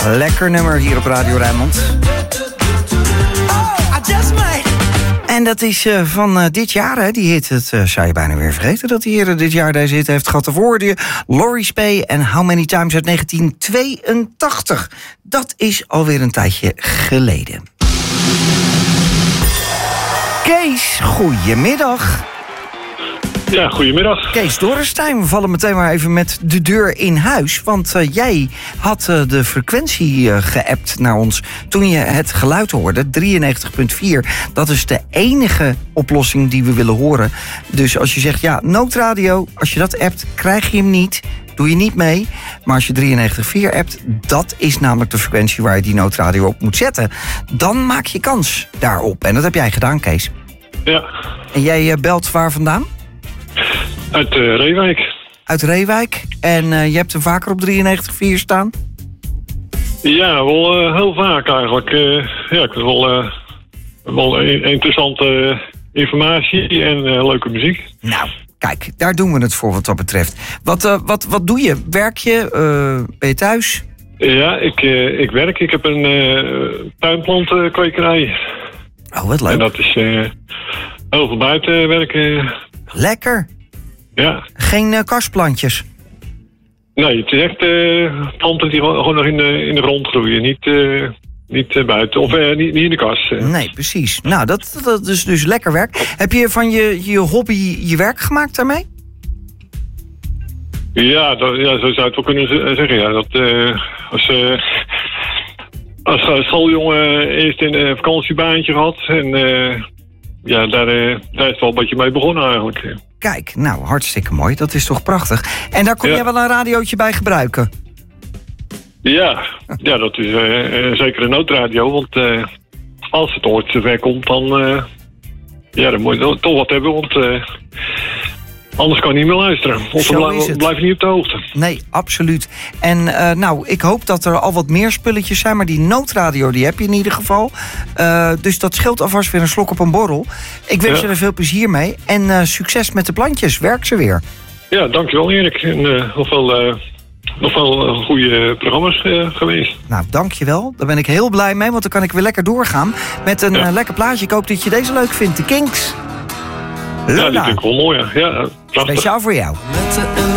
Lekker nummer hier op Radio Rijnmond. En dat is van dit jaar, hè, die hit. Het zou je bijna weer vergeten dat hij eerder dit jaar deze hit heeft gehad. Daarvoor hoorde je Laurie Spee en How Many Times uit 1982. Dat is alweer een tijdje geleden. Kees, goedemiddag. Ja, goedemiddag. Kees Dorrestein, we vallen meteen maar even met de deur in huis. Want jij had de frequentie geappt naar ons toen je het geluid hoorde. 93.4, dat is de enige oplossing die we willen horen. Dus als je zegt, ja, noodradio, als je dat appt, krijg je hem niet. Doe je niet mee. Maar als je 93.4 appt, dat is namelijk de frequentie waar je die noodradio op moet zetten. Dan maak je kans daarop. En dat heb jij gedaan, Kees. Ja. En jij belt waar vandaan? Uit Reewijk. Uit Reewijk. En je hebt hem vaker op 93.4 staan? Ja, wel heel vaak eigenlijk. Ja, ik wil wel interessante informatie en leuke muziek. Nou, kijk, daar doen we het voor wat dat betreft. Wat doe je? Werk je? Ben je thuis? Ja, ik werk. Ik heb een tuinplantenkwekerij. Oh, wat leuk. En dat is heel veel buiten werken. Lekker. Ja. Geen kastplantjes? Nee, het is echt planten die gewoon nog in de grond groeien. Niet buiten. Of niet in de kast. Nee, precies. Nou, dat is dus lekker werk. Heb je van je hobby je werk gemaakt daarmee? Ja, zo zou je het wel kunnen zeggen. Ja. Dat, als schooljongen eerst een vakantiebaantje gehad. En ja, daar is het wel een beetje mee begonnen eigenlijk. Kijk, nou, hartstikke mooi. Dat is toch prachtig. En daar kon jij wel een radiootje bij gebruiken? Ja, dat is zeker een noodradio. Want als het ooit zover komt, dan moet je toch wat hebben. Want anders kan je niet meer luisteren. Of dan blijf je niet op de hoogte. Nee, absoluut. En nou, ik hoop dat er al wat meer spulletjes zijn. Maar die noodradio, die heb je in ieder geval. Dus dat scheelt alvast weer een slok op een borrel. Ik wens je er veel plezier mee. En succes met de plantjes. Werk ze weer. Ja, dankjewel Erik. En nog wel goede programma's geweest. Nou, dankjewel. Daar ben ik heel blij mee. Want dan kan ik weer lekker doorgaan met een lekker plaatje. Ik hoop dat je deze leuk vindt. De Kinks. Ja, die vind ik wel mooi. Ja, prachtig. Speciaal voor jou.